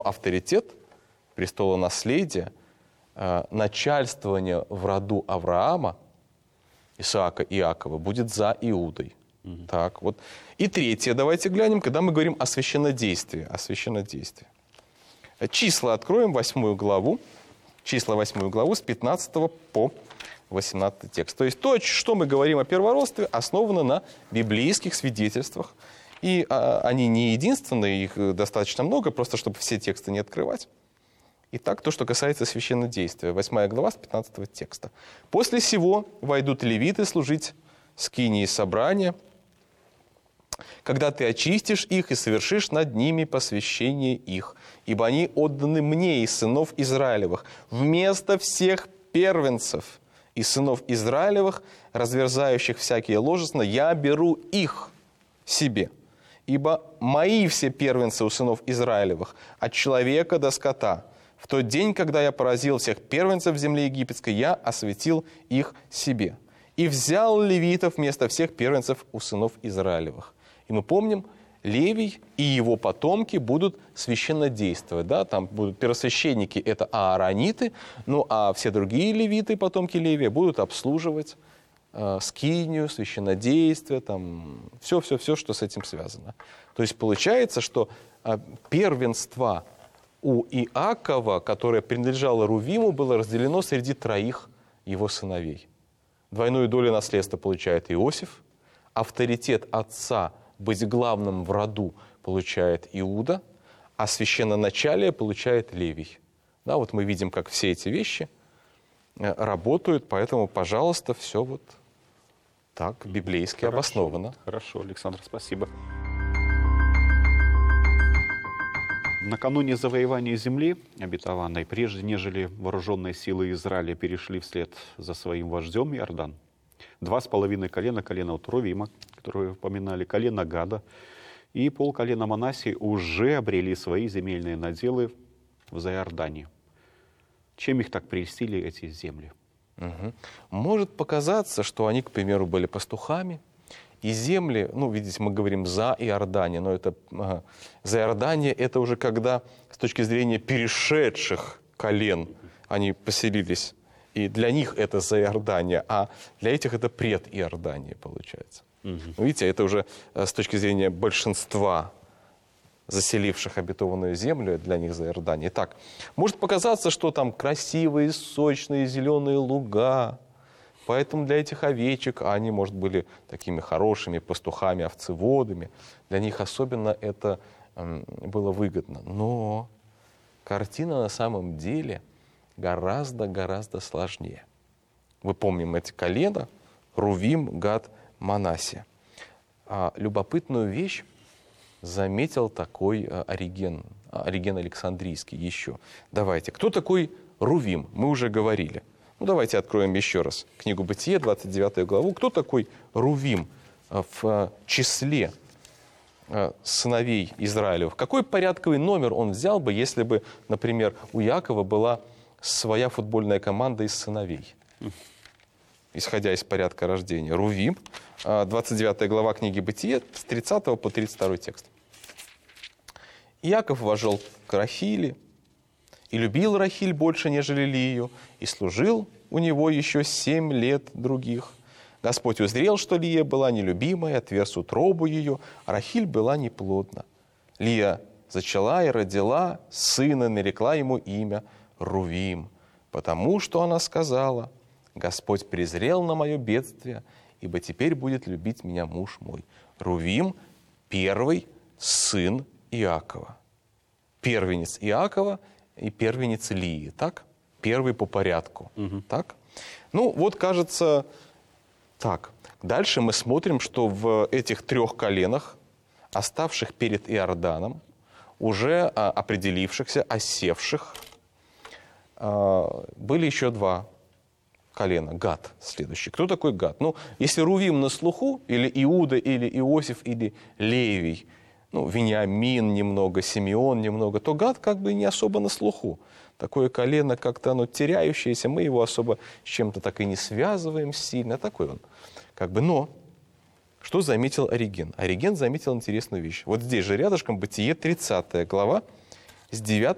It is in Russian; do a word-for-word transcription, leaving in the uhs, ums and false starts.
авторитет, престолонаследие, э, начальствование в роду Авраама, Исаака и Иакова будет за Иудой. Mm-hmm. Так, вот. И третье, давайте глянем, когда мы говорим о священнодействии. О священнодействии. Числа откроем, восьмую главу. Числа восьмую главу с пятнадцатого по восемнадцатый текст. То есть то, что мы говорим о первородстве, основано на библейских свидетельствах. И а, они не единственные, их достаточно много, просто чтобы все тексты не открывать. Итак, то, что касается священнодействия. восьмая глава с пятнадцатого текста. «После сего войдут левиты служить скинии собрания, когда ты очистишь их и совершишь над ними посвящение их, ибо они отданы мне из сынов Израилевых, вместо всех первенцев из сынов Израилевых, разверзающих всякие ложества, я беру их себе. Ибо мои все первенцы у сынов Израилевых, от человека до скота. В тот день, когда я поразил всех первенцев в земле египетской, я осветил их себе. И взял левитов вместо всех первенцев у сынов Израилевых». И мы помним, Левий и его потомки будут священнодействовать. Да? Там будут первосвященники, это аарониты, ну а все другие левиты, потомки Левия, будут обслуживать э, скинию, священнодействие, там, все-все-все, что с этим связано. То есть получается, что э, первенство у Иакова, которое принадлежало Рувиму, было разделено среди троих его сыновей. Двойную долю наследства получает Иосиф, авторитет отца быть главным в роду получает Иуда, а священноначалие получает Левий. Да, вот мы видим, как все эти вещи работают, поэтому, пожалуйста, все вот так библейски Хорошо. обосновано. Хорошо, Александр, спасибо. Накануне завоевания земли обетованной, прежде нежели вооруженные силы Израиля перешли вслед за своим вождем Иордан, два с половиной колена, колено от Рувима, которое вы упоминали, колено Гада и полколена Манассии уже обрели свои земельные наделы в Заиордании. Чем их так прельстили эти земли? Угу. Может показаться, что они, к примеру, были пастухами, и земли, ну, видите, мы говорим за Иордания, но это ага, Заиордания, это уже когда с точки зрения перешедших колен они поселились. И для них это Заиордания, а для этих это пред-Иордания, получается. Угу. Видите, это уже с точки зрения большинства заселивших обетованную землю, для них Заиордания. Итак, может показаться, что там красивые, сочные, зеленые луга, поэтому для этих овечек, а они, может, были такими хорошими пастухами, овцеводами, для них особенно это м, было выгодно. Но картина на самом деле гораздо-гораздо сложнее. Мы помним эти колена: Рувим, Гад, Манассия. А любопытную вещь заметил такой Ориген, Ориген Александрийский еще. Давайте, кто такой Рувим? Мы уже говорили. Ну, давайте откроем еще раз книгу Бытие, двадцать девятую главу. Кто такой Рувим в числе сыновей Израилевых? Какой порядковый номер он взял бы, если бы, например, у Иакова была своя футбольная команда из сыновей, исходя из порядка рождения? Рувим, двадцать девятая глава книги Бытие, с тридцатого по тридцать второй текст. «Иаков вошел к Рахиле, и любил Рахиль больше, нежели Лию, и служил у него еще семь лет других. Господь узрел, что Лия была нелюбимая, отверз утробу ее, а Рахиль была неплодна. Лия зачала и родила сына, нарекла ему имя Рувим, потому что она сказала: Господь презрел на мое бедствие, ибо теперь будет любить меня муж мой». Рувим – первый сын Иакова. Первенец Иакова и первенец Лии, так? Первый по порядку, угу. так? Ну, вот, кажется, так. Дальше мы смотрим, что в этих трех коленах, оставших перед Иорданом, уже а, определившихся, осевших, а, были еще два колена. Гад следующий. Кто такой Гад? Ну, если Рувим на слуху, или Иуда, или Иосиф, или Левий, ну, Вениамин немного, Симеон немного, то Гад как бы не особо на слуху. Такое колено как-то оно теряющееся, мы его особо с чем-то так и не связываем сильно. Такой он. Как бы, но что заметил Ориген? Ориген заметил интересную вещь. Вот здесь же рядышком Бытие, тридцатая глава, с девятого